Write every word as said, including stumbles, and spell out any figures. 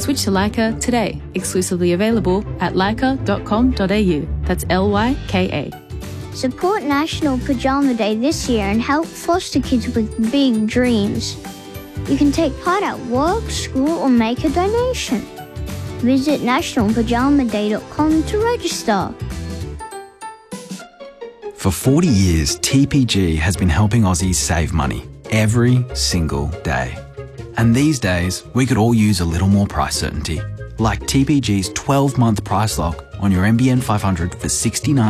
Switch to Lyca today. Exclusively available at lyca dot com dot a u. That's L Y K A. Support National Pajama Day this year and help foster kids with big dreams. You can take part at work, school, or make a donation. Visit national pajama day dot com to register. For forty years, T P G has been helping Aussies save money every single day. And these days, we could all use a little more price certainty, like T P G's twelve month price lock on your M B N five hundred for sixty-nine